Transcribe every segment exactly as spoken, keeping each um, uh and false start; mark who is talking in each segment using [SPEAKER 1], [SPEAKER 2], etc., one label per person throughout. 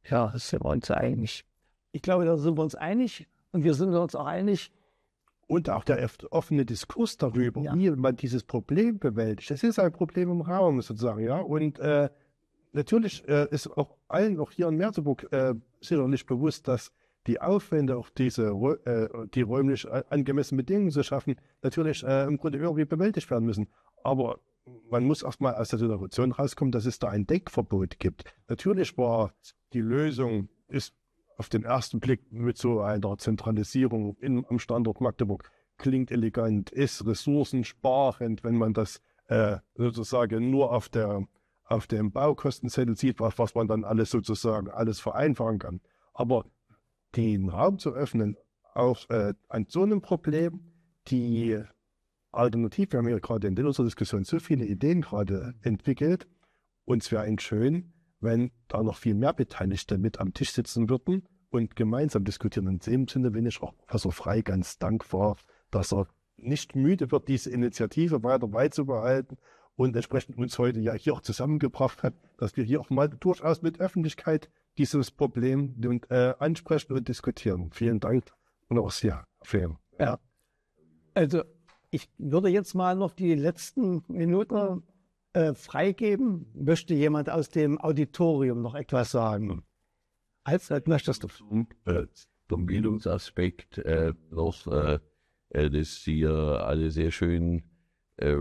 [SPEAKER 1] Ja, das sind wir uns einig. Ich glaube, da sind wir uns einig und wir sind uns auch einig.
[SPEAKER 2] Und auch der offene Diskurs darüber,
[SPEAKER 1] Ja.
[SPEAKER 2] wie man dieses Problem bewältigt. Das ist ein Problem im Raum sozusagen, ja. Und äh, natürlich äh, ist auch allen, auch hier in Merseburg, äh, sicherlich bewusst, dass die Aufwände, auch diese, äh, die räumlich angemessenen Bedingungen zu schaffen, natürlich äh, im Grunde irgendwie bewältigt werden müssen. Aber man muss erstmal aus der Situation rauskommen, dass es da ein Denkverbot gibt. Natürlich war die Lösung, ist auf den ersten Blick mit so einer Zentralisierung in, am Standort Magdeburg, klingt elegant, ist ressourcensparend, wenn man das äh, sozusagen nur auf der auf dem Baukostenzettel sieht, was, was man dann alles sozusagen alles vereinfachen kann. Aber den Raum zu öffnen, auch äh, an so einem Problem, die Alternativ, wir haben ja gerade in unserer Diskussion so viele Ideen gerade entwickelt, und es wäre ein schön, wenn da noch viel mehr Beteiligte mit am Tisch sitzen würden und gemeinsam diskutieren. In dem Sinne bin ich auch Professor Frey ganz dankbar, dass er nicht müde wird, diese Initiative weiter beizubehalten und entsprechend uns heute ja hier auch zusammengebracht hat, dass wir hier auch mal durchaus mit Öffentlichkeit dieses Problem und, äh, ansprechen und diskutieren. Vielen Dank und auch sehr fair.
[SPEAKER 1] Ja, also ich würde jetzt mal noch die letzten Minuten äh, freigeben. Möchte jemand aus dem Auditorium noch etwas sagen? Alfred, möchtest du?
[SPEAKER 3] Zum, äh, zum Bildungsaspekt äh, noch, äh, das Sie ja alle sehr schön äh,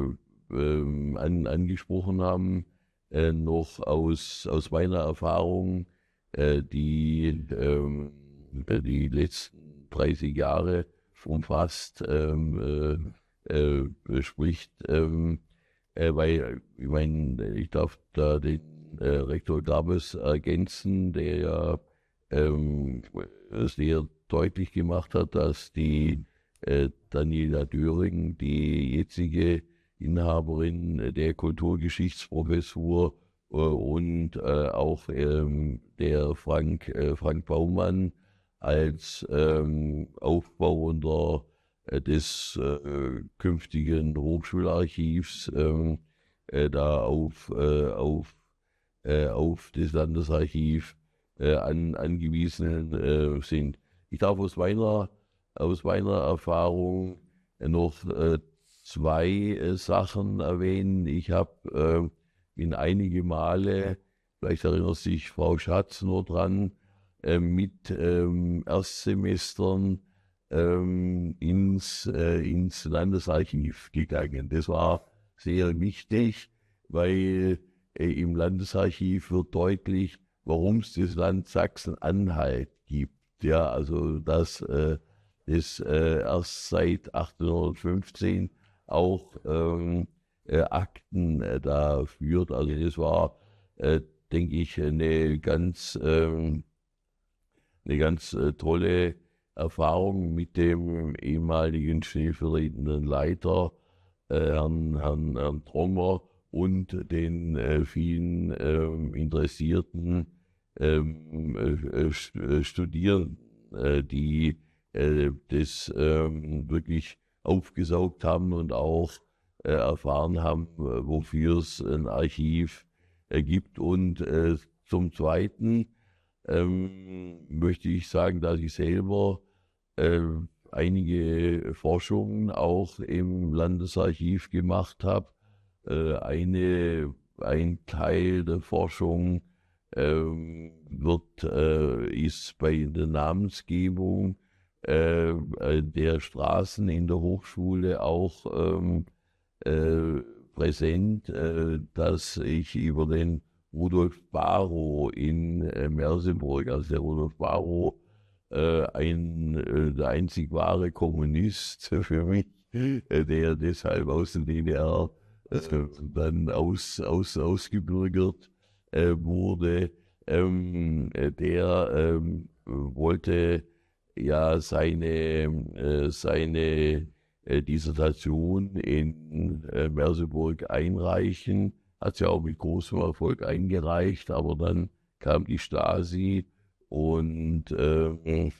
[SPEAKER 3] äh, an, angesprochen haben, äh, noch aus, aus meiner Erfahrung, äh, die äh, die letzten dreißig Jahre umfasst, ähm, äh, äh, spricht, ähm, äh, weil, ich meine, ich darf da den äh, Rektor Gabes ergänzen, der ja ähm, sehr deutlich gemacht hat, dass die äh, Daniela Döring, die jetzige Inhaberin der Kulturgeschichtsprofessur äh, und äh, auch ähm, der Frank, äh, Frank Baumann als ähm, aufbauender äh, des äh, künftigen Hochschularchivs ähm, äh, da auf, äh, auf, äh, auf das Landesarchiv äh, an, angewiesen äh, sind. Ich darf aus meiner, aus meiner Erfahrung äh, noch äh, zwei äh, Sachen erwähnen. Ich habe äh, in einige Male, vielleicht erinnert sich Frau Schatz nur dran, äh, mit ähm, Erstsemestern ähm, ins, äh, ins Landesarchiv gegangen. Das war sehr wichtig, weil äh, im Landesarchiv wird deutlich, warum es das Land Sachsen-Anhalt gibt. Ja, also dass äh, es äh, erst seit achtzehnhundertfünfzehn auch ähm, äh, Akten äh, da führt. Also das war, äh, denke ich, eine ganz, ähm, eine ganz äh, tolle Erfahrung mit dem ehemaligen stellvertretenden Leiter, äh, Herrn, Herrn, Herrn Trommer, und den äh, vielen äh, interessierten ähm, äh, äh, Studierenden, äh, die äh, das äh, wirklich aufgesaugt haben und auch äh, erfahren haben, äh, wofür es ein Archiv äh, gibt. Und äh, zum Zweiten ähm, möchte ich sagen, dass ich selber äh, einige Forschungen auch im Landesarchiv gemacht habe. Äh, eine, ein Teil der Forschung ähm, wird, äh, ist bei der Namensgebung äh, der Straßen in der Hochschule auch ähm, äh, präsent, äh, dass ich über den Rudolf Barrow in äh, Merseburg, also der Rudolf Barrow, äh, ein, äh, der einzig wahre Kommunist für mich, äh, der deshalb aus der D D R äh, dann aus, aus, ausgebürgert äh, wurde, ähm, der ähm, wollte ja seine, äh, seine äh, Dissertation in äh, Merseburg einreichen, hat sie auch mit großem Erfolg eingereicht, aber dann kam die Stasi und äh,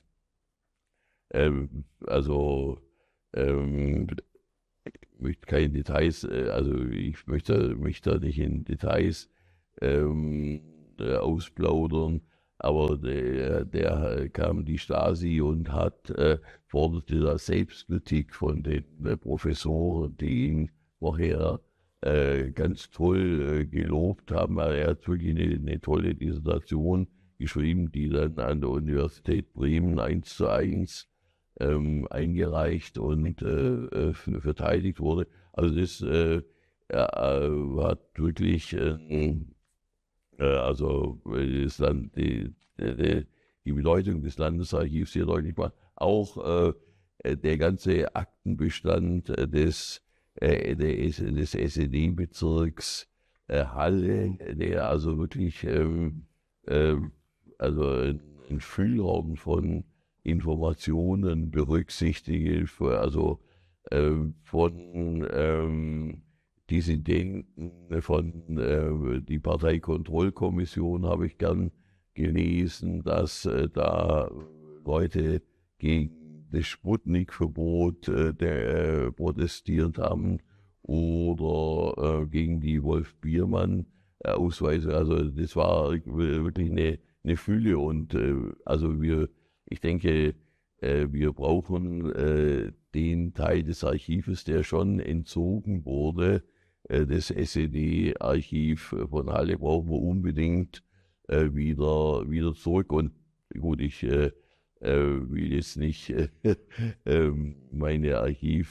[SPEAKER 3] äh, also ähm, ich möchte keine Details, äh, also ich möchte mich da nicht in Details ähm, äh, ausplaudern, aber der, der kam die Stasi und hat, äh, forderte da Selbstkritik von den äh, Professoren, die ihn vorher äh, ganz toll äh, gelobt haben. Er hat wirklich eine, eine tolle Dissertation geschrieben, die dann an der Universität Bremen eins zu eins ähm, eingereicht und äh, äh, verteidigt wurde. Also das äh, er, äh, hat wirklich äh, äh, also das Land, die, die, die Bedeutung des Landesarchivs sehr deutlich gemacht. Auch äh, der ganze Aktenbestand des, äh, des, des S E D-Bezirks äh, Halle, der also wirklich ähm, äh, also ein, ein Füllhorn von Informationen berücksichtige, also äh, von ähm, Dissidenten, von äh, die Parteikontrollkommission habe ich gern gelesen, dass äh, da Leute gegen das Sputnik-Verbot äh, der, äh, protestiert haben oder äh, gegen die Wolf-Biermann-Ausweise. Also das war wirklich eine, eine Fülle und äh, also wir, ich denke, äh, wir brauchen äh, den Teil des Archives, der schon entzogen wurde. Äh, das S E D-Archiv von Halle brauchen wir unbedingt äh, wieder, wieder zurück. Und gut, ich äh, äh, will jetzt nicht äh, äh, meine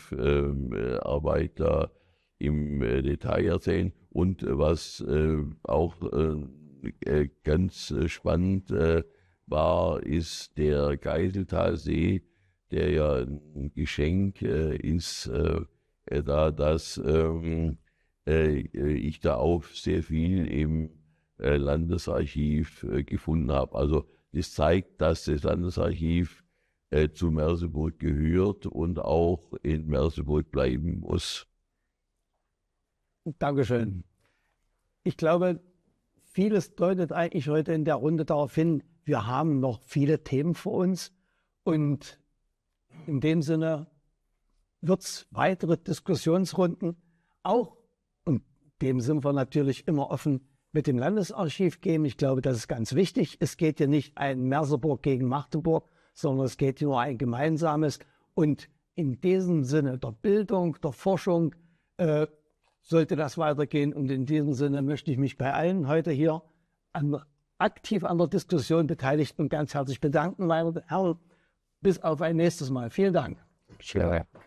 [SPEAKER 3] Archivarbeit äh, da im äh, Detail erzählen. Und äh, was äh, auch äh, ganz spannend äh, war, ist der Geiseltalsee, der ja ein Geschenk äh, ist, äh, da dass ähm, äh, ich da auch sehr viel im äh, Landesarchiv äh, gefunden habe. Also das zeigt, dass das Landesarchiv äh, zu Merseburg gehört und auch in Merseburg bleiben muss.
[SPEAKER 1] Dankeschön. Ich glaube, vieles deutet eigentlich heute in der Runde darauf hin, wir haben noch viele Themen vor uns und in dem Sinne wird es weitere Diskussionsrunden auch, und dem sind wir natürlich immer offen, mit dem Landesarchiv geben. Ich glaube, das ist ganz wichtig. Es geht hier nicht ein Merseburg gegen Magdeburg, sondern es geht hier nur ein gemeinsames. Und in diesem Sinne der Bildung, der Forschung äh, sollte das weitergehen. Und in diesem Sinne möchte ich mich bei allen heute hier an, aktiv an der Diskussion Beteiligten ganz herzlich bedanken, meine Herren. Bis auf ein nächstes Mal. Vielen Dank.
[SPEAKER 2] Ja.